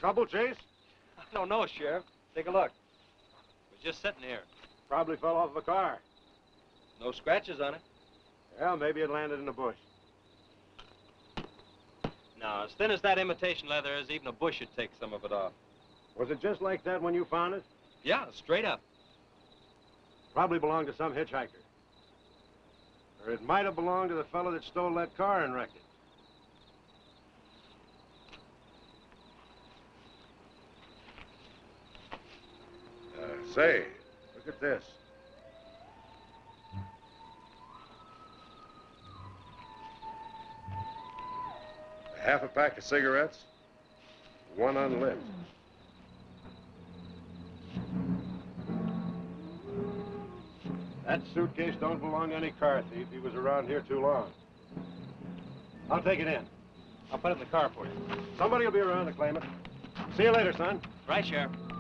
Trouble, Chase? I don't know, Sheriff. Take a look. We're just sitting here. Probably fell off of a car. No scratches on it. Well, maybe it landed in a bush. Now, as thin as that imitation leather is, even a bush should take some of it off. Was it just like that when you found it? Yeah, straight up. Probably belonged to some hitchhiker. Or it might have belonged to the fellow that stole that car and wrecked it. Say, look at this. Half a pack of cigarettes, one unlit. That suitcase don't belong to any car thief. He was around here too long. I'll take it in. I'll put it in the car for you. Somebody will be around to claim it. See you later, son. Right, Sheriff.